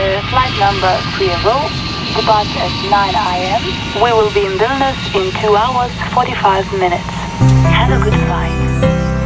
flight number 30, departure at 9 a.m. We will be in Vilnius in 2 hours 45 minutes. Have a good flight.